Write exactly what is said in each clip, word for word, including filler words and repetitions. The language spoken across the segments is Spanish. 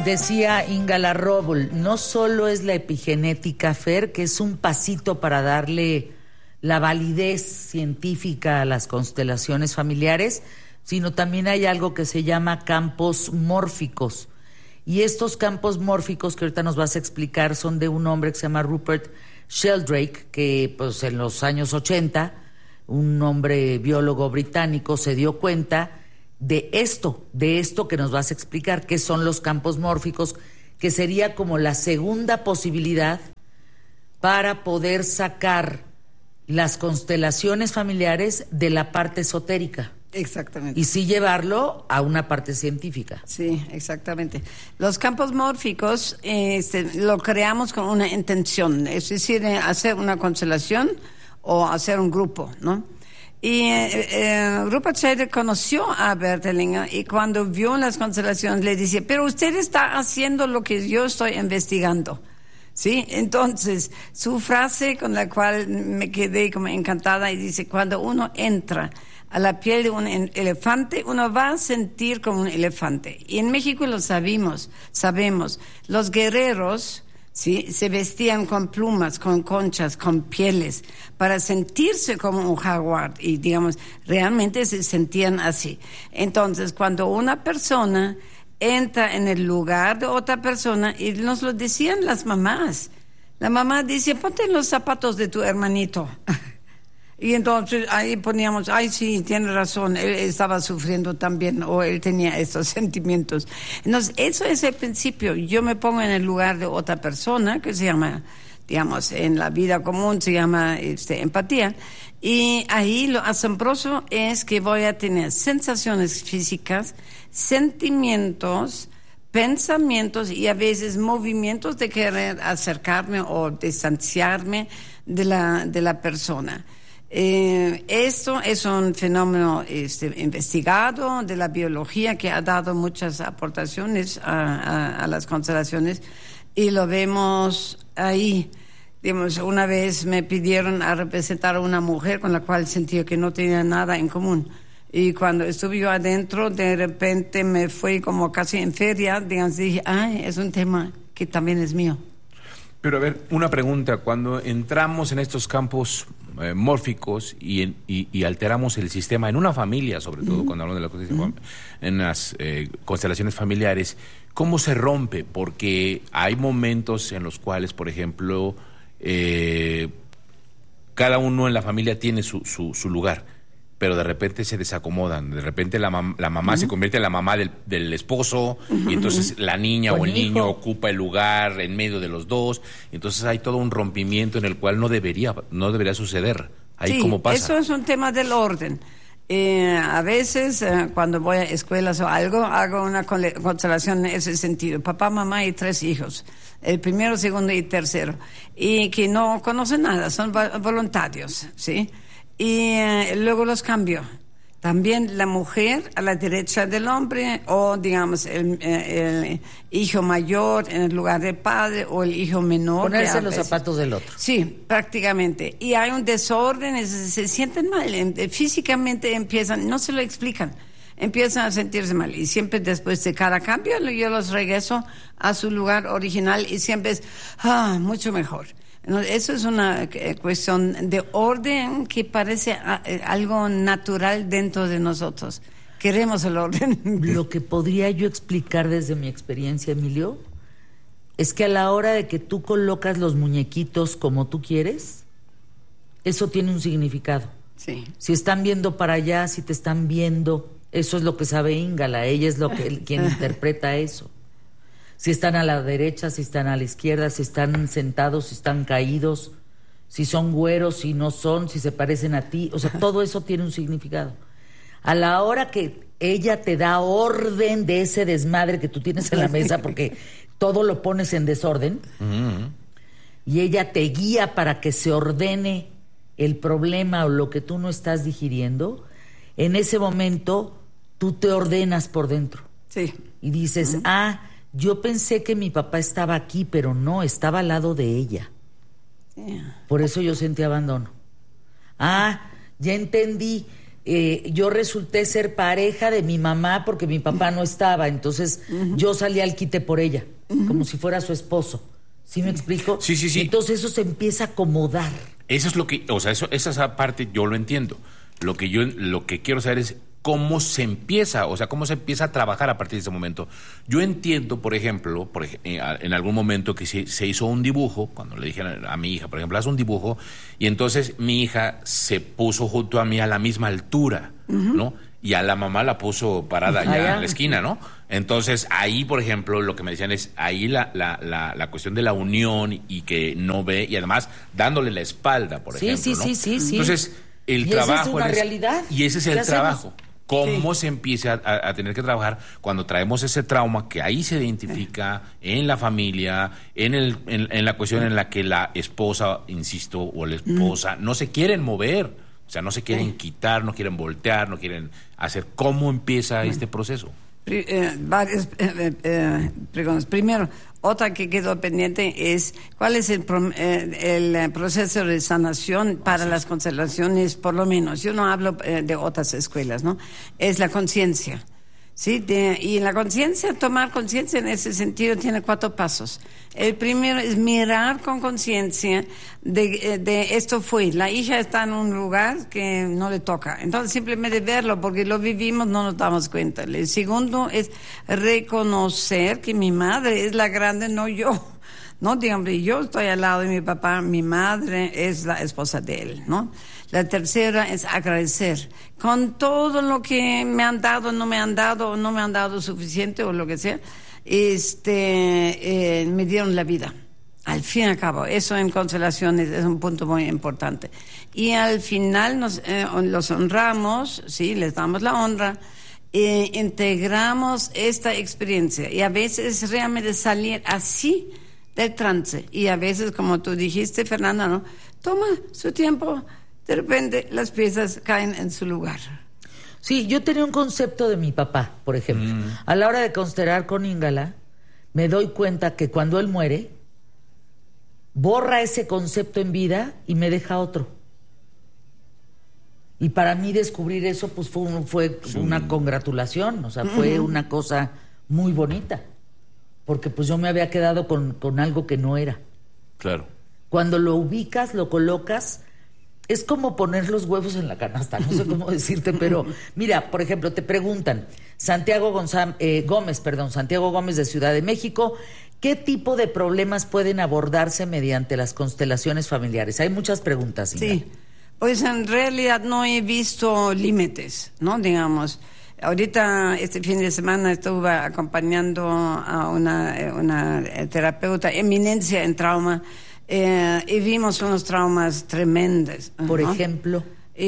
Decía Ingala Roble, no solo es la epigenética, Fer, que es un pasito para darle la validez científica a las constelaciones familiares, sino también hay algo que se llama campos mórficos. Y estos campos mórficos que ahorita nos vas a explicar son de un hombre que se llama Rupert Sheldrake, que pues en los años ochenta, un hombre biólogo británico se dio cuenta de esto, de esto que nos vas a explicar, qué son los campos mórficos, que sería como la segunda posibilidad para poder sacar las constelaciones familiares de la parte esotérica. Exactamente. Y sí llevarlo a una parte científica. Sí, exactamente. Los campos mórficos este, lo creamos con una intención, es decir, hacer una constelación o hacer un grupo, ¿no? Y eh, eh, Rupert Sheldrake conoció a Bertelinger y cuando vio las constelaciones le dice, pero usted está haciendo lo que yo estoy investigando. ¿Sí? Entonces, su frase con la cual me quedé como encantada y dice, cuando uno entra a la piel de un elefante, uno va a sentir como un elefante. Y en México lo sabemos, sabemos. Los guerreros, ¿sí?, se vestían con plumas, con conchas, con pieles, para sentirse como un jaguar. Y, digamos, realmente se sentían así. Entonces, cuando una persona entra en el lugar de otra persona, y nos lo decían las mamás. La mamá dice, ponte en los zapatos de tu hermanito. Y entonces ahí poníamos, ay sí, tiene razón, él estaba sufriendo también, o él tenía estos sentimientos. Entonces, eso es el principio. Yo me pongo en el lugar de otra persona, que se llama, digamos, en la vida común se llama este, empatía. Y ahí lo asombroso es que voy a tener sensaciones físicas, sentimientos, pensamientos y a veces movimientos de querer acercarme o distanciarme de la, de la persona. Eh, esto es un fenómeno este, investigado de la biología que ha dado muchas aportaciones a, a, a las constelaciones y lo vemos ahí. Digamos, una vez me pidieron a representar a una mujer con la cual sentía que no tenía nada en común. Y cuando estuve yo adentro, de repente me fui como casi en feria, digamos, dije, ay, es un tema que también es mío. Pero a ver, una pregunta, cuando entramos en estos campos eh, mórficos y, en, y, y alteramos el sistema en una familia, sobre todo uh-huh. cuando hablamos de la constelación, uh-huh. en las eh, constelaciones familiares, ¿cómo se rompe? Porque hay momentos en los cuales, por ejemplo, eh, cada uno en la familia tiene su, su, su lugar, pero de repente se desacomodan, de repente la, mam- la mamá uh-huh. se convierte en la mamá del, del esposo, uh-huh. y entonces la niña o el niño hijo. ocupa el lugar en medio de los dos, entonces hay todo un rompimiento en el cual no debería, no debería suceder. Ahí sí, cómo pasa. Eso es un tema del orden. Eh, a veces, eh, cuando voy a escuelas o algo, hago una constelación en ese sentido. Papá, mamá y tres hijos. El primero, segundo y tercero. Y que no conocen nada, son voluntarios, ¿sí? Y eh, luego los cambio. También la mujer a la derecha del hombre, o digamos el, el hijo mayor en el lugar del padre, o el hijo menor. Ponerse los zapatos del otro. Sí, prácticamente. Y hay un desorden, se, se sienten mal, físicamente empiezan, no se lo explican, empiezan a sentirse mal. Y siempre después de cada cambio yo los regreso a su lugar original y siempre es ah, mucho mejor. Eso es una cuestión de orden que parece algo natural dentro de nosotros. Queremos el orden. Lo que podría yo explicar desde mi experiencia, Emilio, es que a la hora de que tú colocas los muñequitos como tú quieres, eso tiene un significado. Sí. Si están viendo para allá, si te están viendo, eso es lo que sabe Ingala, ella es lo que quien interpreta eso. Si están a la derecha, si están a la izquierda, si están sentados, si están caídos, si son güeros, si no son, si se parecen a ti. O sea, todo eso tiene un significado. A la hora que ella te da orden de ese desmadre que tú tienes en la mesa, porque todo lo pones en desorden, uh-huh. y ella te guía para que se ordene el problema o lo que tú no estás digiriendo, en ese momento tú te ordenas por dentro. Sí. Y dices, uh-huh. ah... yo pensé que mi papá estaba aquí, pero no, estaba al lado de ella. Yeah. Por eso yo sentí abandono. Ah, ya entendí. eh, yo resulté ser pareja de mi mamá porque mi papá no estaba, entonces uh-huh. yo salí al quite por ella, uh-huh. como si fuera su esposo. ¿Sí me explico? Sí, sí, sí. Entonces eso se empieza a acomodar. Eso es lo que, o sea, eso, esa parte yo lo entiendo. Lo que yo, lo que quiero saber es cómo se empieza, o sea, cómo se empieza a trabajar a partir de ese momento. Yo entiendo, por ejemplo, por ej- en algún momento que se, se hizo un dibujo, cuando le dije a, a mi hija, por ejemplo, haz un dibujo, y entonces mi hija se puso junto a mí a la misma altura, uh-huh. ¿no? Y a la mamá la puso parada allá allá en la esquina, ¿no? Entonces, ahí, por ejemplo, lo que me decían es, ahí la, la, la, la cuestión de la unión y que no ve, y además dándole la espalda, por sí, ejemplo, sí, ¿no? sí, sí, sí. Entonces, el y trabajo... Esa es una es, realidad. Y ese es el trabajo. Hacemos? Cómo sí. se empieza a, a tener que trabajar cuando traemos ese trauma que ahí se identifica en la familia, en, el, en, en la cuestión en la que la esposa, insisto, o la esposa mm. no se quieren mover. O sea, no se quieren sí. quitar, no quieren voltear, no quieren hacer. ¿Cómo empieza bueno. este proceso? Eh, varias eh, eh, preguntas. Primero, otra que quedó pendiente es cuál es el, pro, eh, el proceso de sanación para Así las es. constelaciones, por lo menos. Yo no hablo eh, de otras escuelas, ¿no? Es la conciencia. Sí, de, y la conciencia, tomar conciencia en ese sentido tiene cuatro pasos. El primero es mirar con conciencia de, de esto fue, la hija está en un lugar que no le toca. Entonces simplemente verlo, porque lo vivimos, no nos damos cuenta. El segundo es reconocer que mi madre es la grande, no yo. No, digamos, yo estoy al lado de mi papá, mi madre es la esposa de él, ¿no? La tercera es agradecer con todo lo que me han dado, no me han dado, o no me han dado suficiente o lo que sea, este, eh, me dieron la vida. Al fin y al cabo, eso en constelaciones es un punto muy importante. Y al final nos eh, los honramos, sí, les damos la honra, e integramos esta experiencia y a veces realmente salir así del trance y a veces, como tú dijiste, Fernanda, ¿no? Toma su tiempo, de repente las piezas caen en su lugar. Sí, yo tenía un concepto de mi papá, por ejemplo. Mm. A la hora de constelar con Ingala, me doy cuenta que cuando él muere, borra ese concepto en vida y me deja otro. Y para mí descubrir eso, pues fue, un, fue sí. una congratulación, o sea, fue uh-huh. una cosa muy bonita. Porque pues yo me había quedado con, con algo que no era. Claro. Cuando lo ubicas, lo colocas, es como poner los huevos en la canasta, no sé cómo decirte, pero mira, por ejemplo, te preguntan, Santiago González, eh, Gómez, perdón, Santiago Gómez de Ciudad de México, ¿qué tipo de problemas pueden abordarse mediante las constelaciones familiares? Hay muchas preguntas, Inga. Sí, pues en realidad no he visto límites, ¿no? Digamos... Ahorita, este fin de semana, estuve acompañando a una, una terapeuta, eminencia en trauma, eh, y vimos unos traumas tremendos. Por ¿no? ejemplo.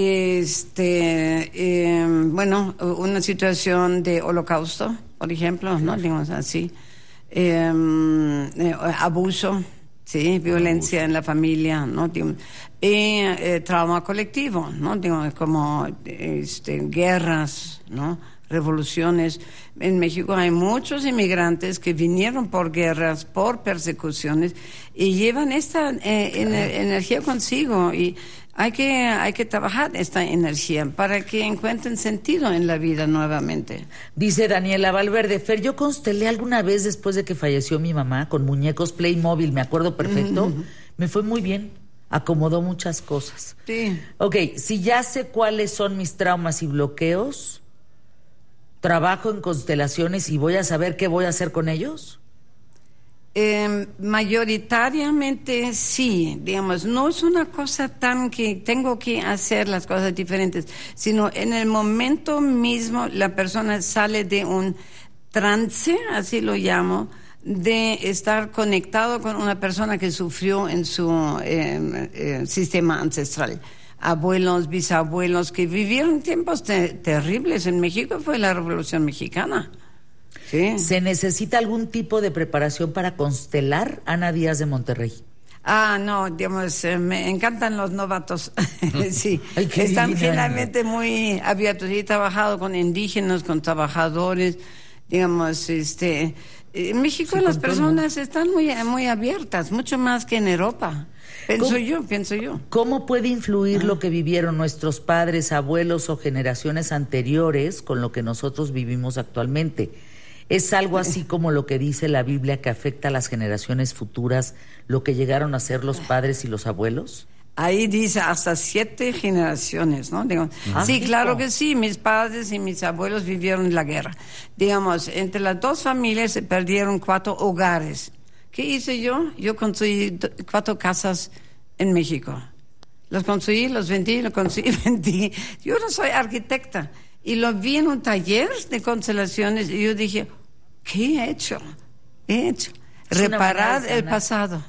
Este, eh, bueno, una situación de holocausto, por ejemplo, ¿no? Digamos así. Eh, eh, abuso, sí, violencia en la familia, ¿no? Digamos, y eh, trauma colectivo, ¿no? Digamos, como este, guerras, ¿no? Revoluciones. En México hay muchos inmigrantes que vinieron por guerras, por persecuciones y llevan esta eh, ener- energía consigo y hay que hay que trabajar esta energía para que encuentren sentido en la vida nuevamente. Dice Daniela Valverde, Fer, yo constelé alguna vez después de que falleció mi mamá con muñecos Playmobil, me acuerdo perfecto, uh-huh. me fue muy bien. Acomodó muchas cosas. Sí. Ok, si ya sé cuáles son mis traumas y bloqueos, ¿trabajo en constelaciones y voy a saber qué voy a hacer con ellos? Eh, mayoritariamente sí, digamos, no es una cosa tan que tengo que hacer las cosas diferentes, sino en el momento mismo la persona sale de un trance, así lo llamo, de estar conectado con una persona que sufrió en su eh, eh, sistema ancestral. Abuelos, bisabuelos que vivieron tiempos te- terribles. En México fue la Revolución Mexicana. Sí. ¿Se necesita algún tipo de preparación para constelar? Ana Díaz de Monterrey. Ah, no, digamos, eh, me encantan los novatos. Sí, Ay, están divina. generalmente muy abiertos. He trabajado con indígenas, con trabajadores, digamos, este... En México Sí, las con todo el personas están muy, muy abiertas, mucho más que en Europa. Pienso yo, pienso yo. ¿Cómo puede influir lo que vivieron nuestros padres, abuelos o generaciones anteriores con lo que nosotros vivimos actualmente? ¿Es algo así como lo que dice la Biblia que afecta a las generaciones futuras, lo que llegaron a ser los padres y los abuelos? Ahí dice hasta siete generaciones, ¿no? Digo, ah, sí, claro que sí, mis padres y mis abuelos vivieron la guerra. Digamos, entre las dos familias se perdieron cuatro hogares. ¿Qué hice yo? Yo construí cuatro casas en México. Los construí, los vendí, los construí, vendí. Yo no soy arquitecta. Y lo vi en un taller de constelaciones y yo dije, ¿qué he hecho? He hecho. Reparar el pasado.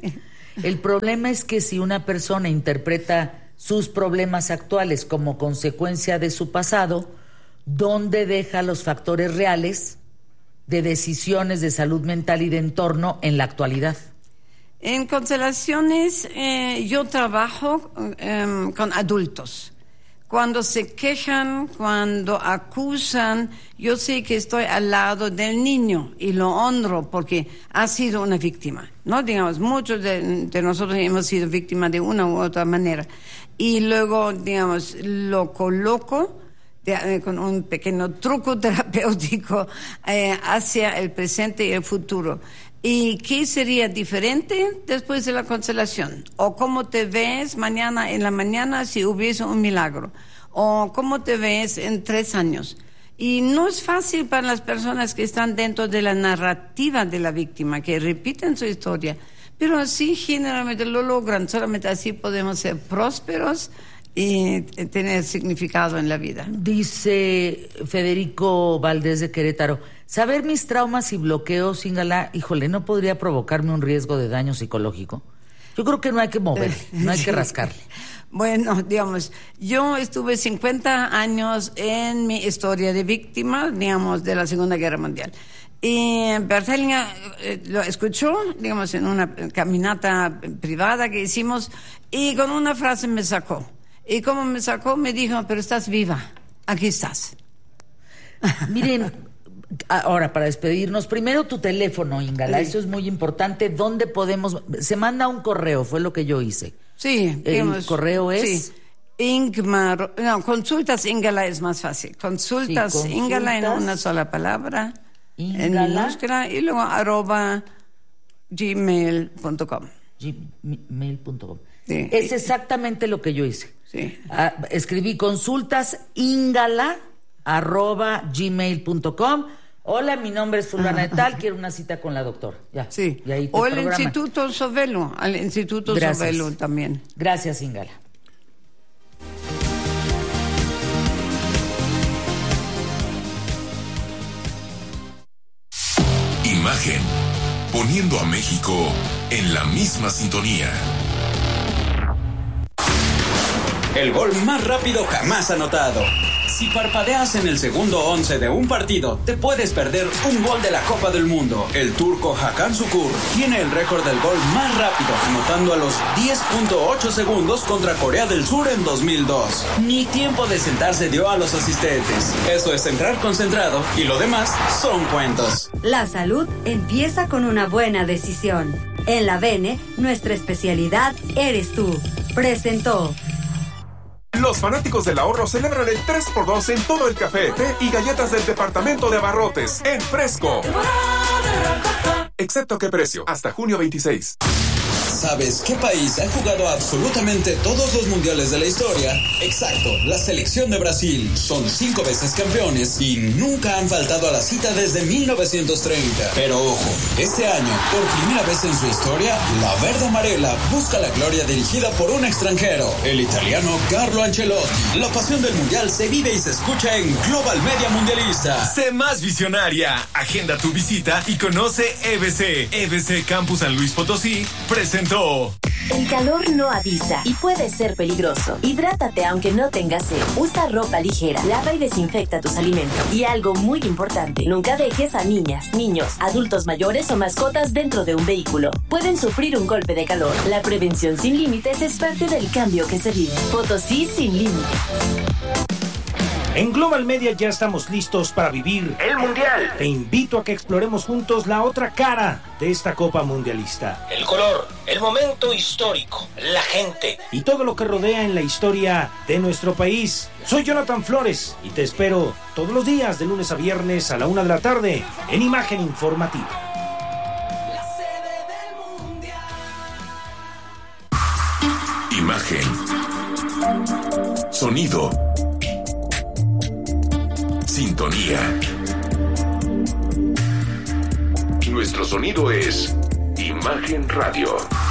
El problema es que si una persona interpreta sus problemas actuales como consecuencia de su pasado, ¿dónde deja los factores reales de decisiones de salud mental y de entorno en la actualidad? En constelaciones eh, yo trabajo eh, con adultos. Cuando se quejan, cuando acusan, yo sé que estoy al lado del niño y lo honro porque ha sido una víctima, ¿no? Digamos, muchos de, de nosotros hemos sido víctimas de una u otra manera. Y luego, digamos, lo coloco de, eh, con un pequeño truco terapéutico eh, hacia el presente y el futuro. ¿Y qué sería diferente después de la constelación? ¿O cómo te ves mañana en la mañana si hubiese un milagro? ¿O cómo te ves en tres años? Y no es fácil para las personas que están dentro de la narrativa de la víctima, que repiten su historia, pero así generalmente lo logran. Solamente así podemos ser prósperos y tener significado en la vida. Dice Federico Valdés de Querétaro, saber mis traumas y bloqueos, Ingala, híjole, ¿no podría provocarme un riesgo de daño psicológico? Yo creo que no hay que moverle, no hay que rascarle. Bueno, digamos, yo estuve cincuenta años en mi historia de víctima, digamos, de la Segunda Guerra Mundial. Y Berthellinger eh, lo escuchó, digamos, en una caminata privada que hicimos, y con una frase me sacó. Y como me sacó, me dijo, pero estás viva, aquí estás. Miren, ahora para despedirnos, primero tu teléfono, Ingala, sí. Eso es muy importante. ¿Dónde podemos? Se manda un correo, fue lo que yo hice. Sí. El digamos, correo es... Sí. Ingmar, no, consultas Ingala es más fácil. Consultas, sí, consultas Ingala en una sola palabra, Ingala, en minúscula, y luego arroba gmail punto com. Gmail punto com. Sí. Es exactamente lo que yo hice. Sí. Ah, escribí consultas ingala arroba gmail punto com. Hola, mi nombre es fulana de tal, quiero una cita con la doctora. Ya. Sí. Y ahí te o el programan. Instituto Sovelo, al Instituto Gracias. Sovelo también. Gracias, Ingala. Imagen, poniendo a México en la misma sintonía. El gol más rápido jamás anotado. Si parpadeas en el segundo once de un partido, te puedes perder un gol de la Copa del Mundo. El turco Hakan Şükür tiene el récord del gol más rápido, anotando a los diez punto ocho segundos contra Corea del Sur en dos mil dos. Ni tiempo de sentarse dio a los asistentes. Eso es entrar concentrado y lo demás son cuentos. La salud empieza con una buena decisión. En la Bene, nuestra especialidad eres tú. Presentó. Los fanáticos del ahorro celebran el tres por dos en todo el café, té y galletas del departamento de abarrotes en Fresco. Excepto qué precio, hasta junio veintiséis. ¿Sabes qué país ha jugado absolutamente todos los mundiales de la historia? Exacto, la selección de Brasil. Son cinco veces campeones y nunca han faltado a la cita desde mil novecientos treinta. Pero ojo, este año, por primera vez en su historia, la verde amarela busca la gloria dirigida por un extranjero, el italiano Carlo Ancelotti. La pasión del mundial se vive y se escucha en Global Media Mundialista. Sé más visionaria. Agenda tu visita y conoce E B C. E B C Campus San Luis Potosí presentó. El calor no avisa y puede ser peligroso. Hidrátate aunque no tengas sed. Usa ropa ligera, lava y desinfecta tus alimentos. Y algo muy importante, nunca dejes a niñas, niños, adultos mayores o mascotas dentro de un vehículo. Pueden sufrir un golpe de calor. La prevención sin límites es parte del cambio que se vive. Potosí sin límites. En Global Media ya estamos listos para vivir el Mundial. Te invito a que exploremos juntos la otra cara de esta Copa Mundialista. El color, el momento histórico, la gente. Y todo lo que rodea en la historia de nuestro país. Soy Jonathan Flores y te espero todos los días de lunes a viernes a la una de la tarde en Imagen Informativa. Imagen. Sonido. Sintonía. Nuestro sonido es Imagen Radio.